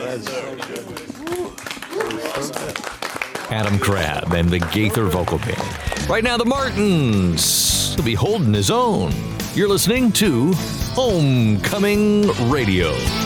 Adam Crabb and the Gaither Vocal Band. Right now, the Martins will be holding his own. You're listening to Homecoming Radio.